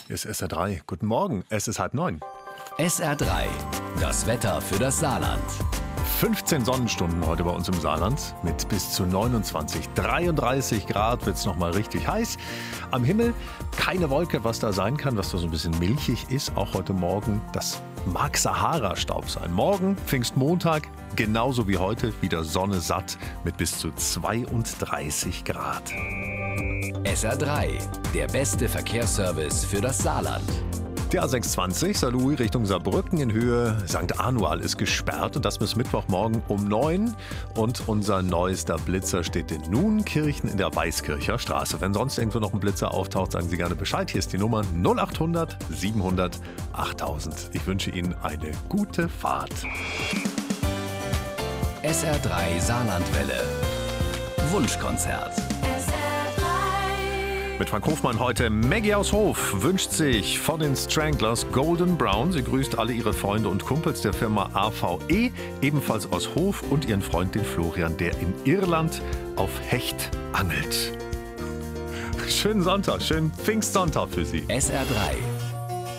Hier ist SR3. Guten Morgen, es ist 8:30. SR3, das Wetter für das Saarland. 15 Sonnenstunden heute bei uns im Saarland mit bis zu 29, 33 Grad wird es nochmal richtig heiß. Am Himmel keine Wolke, was da sein kann, was da so ein bisschen milchig ist. Auch heute Morgen, das mag Sahara-Staub sein. Morgen, Pfingstmontag, genauso wie heute, wieder Sonne satt mit bis zu 32 Grad. SR3, der beste Verkehrsservice für das Saarland. Der A620 Saarlouis Richtung Saarbrücken in Höhe St. Anual ist gesperrt und das bis Mittwochmorgen um 9. Und unser neuester Blitzer steht in Nuenkirchen in der Weißkircher Straße. Wenn sonst irgendwo noch ein Blitzer auftaucht, sagen Sie gerne Bescheid. Hier ist die Nummer 0800 700 8000. Ich wünsche Ihnen eine gute Fahrt. SR3 Saarlandwelle. Wunschkonzert. Mit Frank Hofmann heute. Maggie aus Hof wünscht sich von den Stranglers Golden Brown. Sie grüßt alle ihre Freunde und Kumpels der Firma AVE, ebenfalls aus Hof, und ihren Freund, den Florian, der in Irland auf Hecht angelt. Schönen Sonntag, schönen Pfingstsonntag für Sie. SR3,